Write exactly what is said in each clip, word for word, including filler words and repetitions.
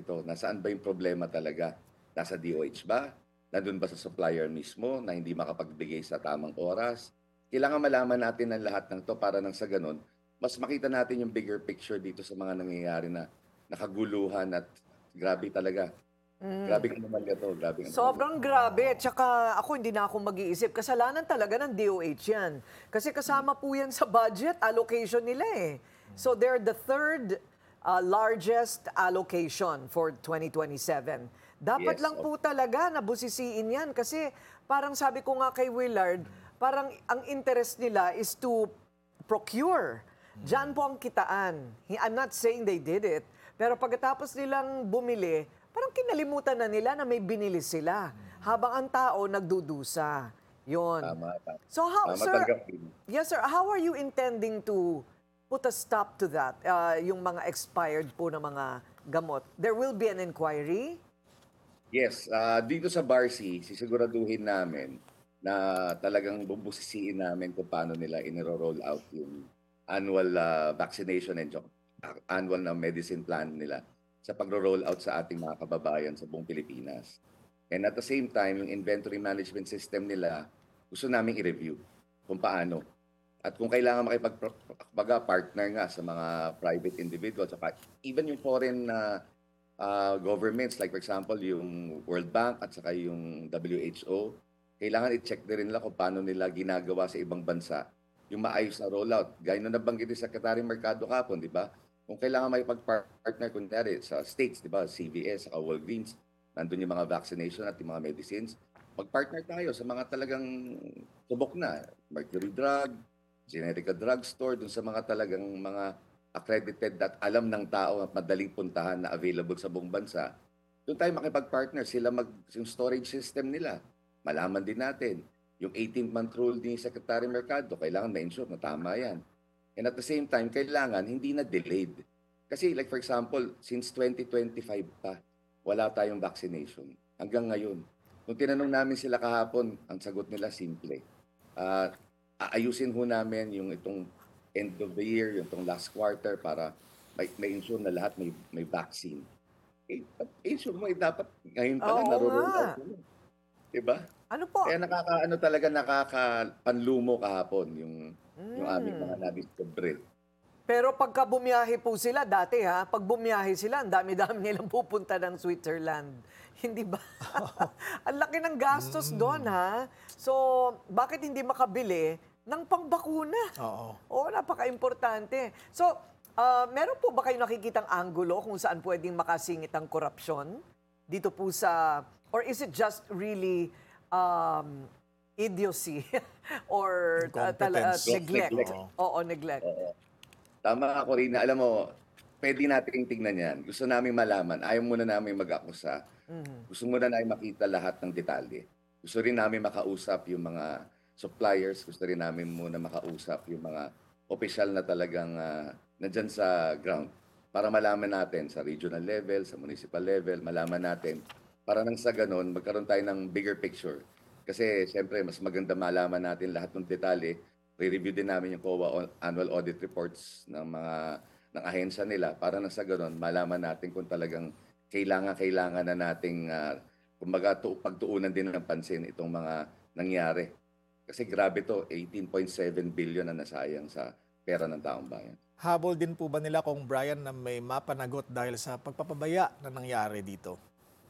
dito? Nasaan ba yung problema talaga? Nasa D O H ba? Nandun ba sa supplier mismo na hindi makapagbigay sa tamang oras? Kailangan malaman natin ang lahat ng to para nang sa ganun, mas makita natin yung bigger picture dito sa mga nangyayari na nakaguluhan at grabe talaga. Grabeng anomalya to, grabeng anomalya. Sobrang grabe. Tsaka ako hindi na ako mag-iisip. Kasalanan talaga ng D O H yan. Kasi kasama po yan sa budget allocation nila eh. So they're the third uh, largest allocation for twenty twenty-seven. Dapat Yes. lang po talaga na busisiin yan. Kasi parang sabi ko nga kay Willard, parang ang interest nila is to procure. Diyan po ang kitaan. I'm not saying they did it, pero pagkatapos nilang bumili, parang kinalimutan na nila na may binili sila. Habang ang tao nagdudusa. Yun. Tama, tama. So how, Tama sir, tanggapin. yes sir, how are you intending to put a stop to that? Uh, yung mga expired po na mga gamot. There will be an inquiry? Yes, ah, dito sa Barsi, sisiguraduhin namin na talagang bubusisiin namin kung paano nila iniro-roll out yung annual ah, vaccination and jo- ah, annual na medicine plan nila sa pagro-roll out sa ating mga kababayan sa buong Pilipinas. And at the same time, yung inventory management system nila, gusto namin i-review kung paano. At kung kailangan makipag-partner nga sa mga private individuals, saka even yung foreign na uh, governments, like for example, yung World Bank at saka yung W H O, kailangan i-check din nila kung paano nila ginagawa sa ibang bansa yung maayos na rollout. Gaya na nabanggit ni Secretary Mercado kapon, di ba? Kung kailangan may pag-partner, kunyari, sa states, di ba, C V S, saka Walgreens, nandun yung mga vaccination at yung mga medicines, mag-partner tayo sa mga talagang subok na, Mercury Drug, Generica Drugstore, dun sa mga talagang mga accredited at alam ng tao at madaling puntahan na available sa buong bansa, doon tayo makipag-partner. Sila mag, yung storage system nila, malaman din natin. Yung eighteen-month rule ni Secretary Mercado, kailangan ma-ensure na tama yan. And at the same time, kailangan hindi na delayed. Kasi like for example, since twenty twenty-five pa, wala tayong vaccination. Hanggang ngayon. Nung tinanong namin sila kahapon, ang sagot nila simple. Ah, aayusin ho namin yung itong end of the year, yung itong last quarter para may, may ensure na lahat may, may vaccine. Eh, ensure mo, eh, dapat ngayon pa lang Oo naro-roll out nga. mo. Diba? Ano po? Kaya nakakaano talaga, nakakapanlumo kahapon yung, yung aming mga Mm. nadiscover. Pero pagka bumiyahe po sila, dati ha, pag bumiyahe sila, ang dami-dami nilang pupunta ng Switzerland. Hindi ba? Ang laki ng gastos doon ha. So, bakit hindi makabili ng pangbakuna? Oo. Oo, napaka-importante. So, ah, meron po ba kayo nakikitang anggulo kung saan pwedeng makasingit ang korupsyon? Dito po sa, or is it just really um, idiocy or uh, tala- uh, Incompetence. neglect? Neglect. Oo, neglect. Oo. Tama ako rin na, alam mo, pwede nating tingnan yan. Gusto namin malaman. Ayaw muna namin mag-akusa. Mhm. Gusto muna namin makita lahat ng detalye. Gusto rin namin makausap yung mga suppliers. Gusto rin namin muna makausap yung mga opisyal na talagang uh, nandyan sa ground para malaman natin sa regional level, sa municipal level, malaman natin para nang sa ganun, magkaroon tayo ng bigger picture. Kasi siyempre, mas maganda malaman natin lahat ng detalye. Re-review din namin yung C O A annual audit reports ng mga ng ahensya nila para nang sa ganun, malaman natin kung talagang kailangan-kailangan na nating uh, kumbaga tu- pagtuunan din ng pansin itong mga nangyari. Kasi grabe to, eighteen point seven billion na nasayang sa pera ng taong bayan. Habol din po ba nila kung Brian na may mapanagot dahil sa pagpapabaya na nangyari dito?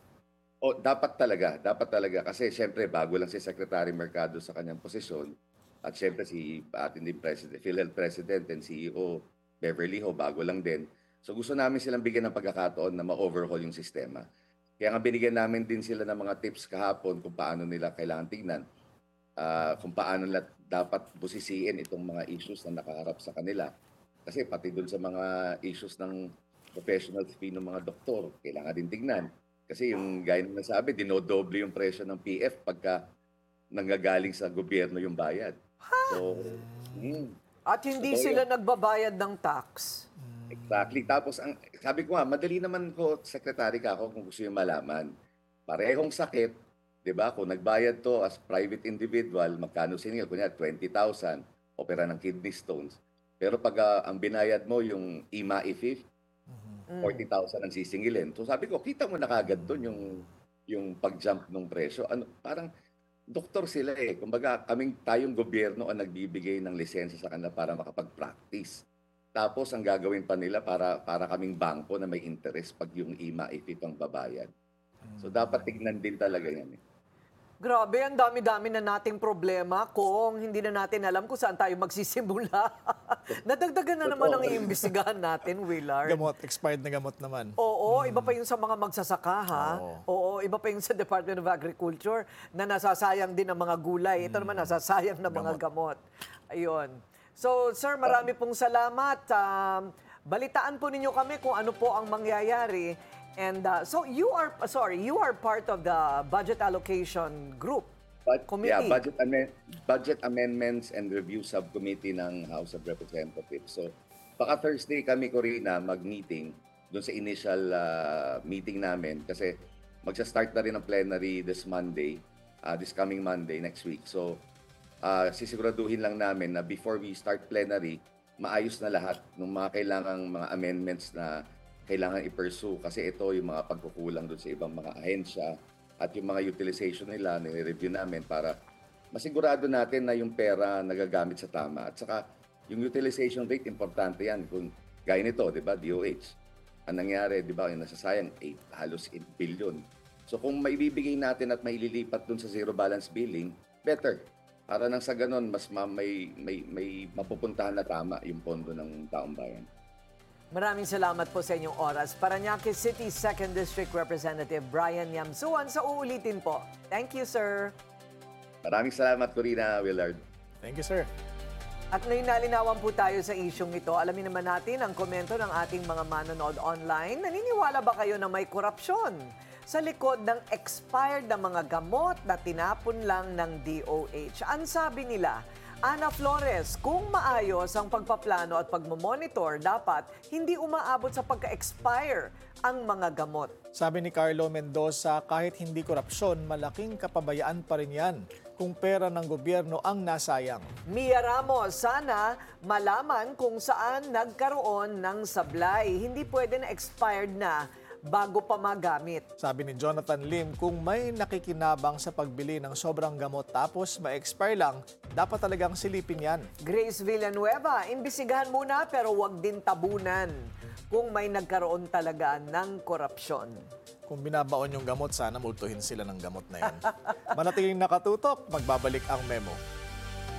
O dapat talaga, dapat talaga kasi siyempre bago lang si Secretary Mercado sa kanyang posisyon at siyempre si ating din President, PhilHealth President and C E O Beverly Ho, bago lang din. So gusto namin silang bigyan ng pagkakataon na ma-overhaul yung sistema. Kaya nga binigyan namin din sila ng mga tips kahapon kung paano nila kailangan tignan, ah, kung paano nila dapat busisiin itong mga issues na nakaharap sa kanila. Kasi pati dun sa mga issues ng professional fee ng mga doktor, kailangan din tignan. Kasi yung gaya na nasabi, dinodoble yung presyo ng P F pagka nanggagaling sa gobyerno yung bayad. So, mm, At hindi totoo sila yun. nagbabayad ng tax. Exactly. Tapos, ang, sabi ko nga, madali naman ko, secretary ka ako kung gusto yung malaman. Parehong sakit, di ba? Kung nagbayad to as private individual, magkano siningil? Kunya, twenty thousand, opera ng kidney stones. Pero pag ah, ang binayad mo yung I M A I F I F, forty thousand ang sisingilin. So sabi ko, kita mo na kagad doon yung yung pag-jump ng presyo. Ano, parang doktor sila eh. Kumbaga, kaming tayong gobyerno ang nagbibigay ng lisensya sa kanila para makapag-practice. Tapos ang gagawin pa nila para para kaming bangko na may interest pag yung I M A if itong babayad. So dapat tignan din talaga yan eh. Grabe, ang dami-dami na nating problema kung hindi na natin alam kung saan tayo magsisimula. Nadagdagan na naman ang iimbestigahan natin, Willard. Gamot, expired na gamot naman. Oo, iba pa yung sa mga magsasaka, ha? Oo. Oo, iba pa yung sa Department of Agriculture na nasasayang din ang mga gulay. Ito naman, nasasayang na mga gamot. Ayun. So, sir, marami pong salamat. Um, balitaan po ninyo kami kung ano po ang mangyayari. And uh, so, you are, sorry, you are part of the budget allocation group. But, Committee. yeah, budget, amen- budget amendments and review subcommittee ng House of Representatives. So, baka Thursday kami, Corina, mag-meeting doon sa initial uh, meeting namin kasi magsa-start na rin ang plenary this Monday, uh, this coming Monday, next week. So, uh, sisiguraduhin lang namin na before we start plenary, maayos na lahat ng mga kailangang mga amendments na kailangan i-pursue kasi ito yung mga pagkukulang doon sa ibang mga ahensya at yung mga utilization nila, nire-review namin para masigurado natin na yung pera nagagamit sa tama. At saka, yung utilization rate, importante yan. Kung gaya nito, di ba, D O H. Ang nangyari, di ba, yung nasasayang eight, halos eight billion. So kung maibibigay natin at maililipat dun sa zero balance billing, better. Para nang sa ganun, mas ma- may, may, may mapupuntahan na tama yung pondo ng taong bayan. Maraming salamat po sa inyong oras. Parañaque City second District Representative Brian Yamsuan sa uulitin po. Thank you, sir. Maraming salamat, Corina, Willard. Thank you, sir. At ngayon nalinawan po tayo sa isyong ito. Alamin naman natin ang komento ng ating mga manonood online. Naniniwala ba kayo na may korupsyon sa likod ng expired na mga gamot na tinapon lang ng D O H? Ang sabi nila, Ana Flores, kung maayos ang pagpaplano at pagmamonitor, dapat hindi umaabot sa pagka-expire ang mga gamot. Sabi ni Carlo Mendoza, kahit hindi korupsyon, malaking kapabayaan pa rin yan kung pera ng gobyerno ang nasayang. Mia Ramos, sana malaman kung saan nagkaroon ng sablay. Hindi pwede na expired na bago pa magamit. Sabi ni Jonathan Lim, kung may nakikinabang sa pagbili ng sobrang gamot tapos ma-expire lang, dapat talagang silipin yan. Grace Villanueva, imbisigahan muna pero wag din tabunan kung may nagkaroon talaga ng korupsyon. Kung binabaon yung gamot, sana multuhin sila ng gamot na yan. Manatiling nakatutok, magbabalik ang memo.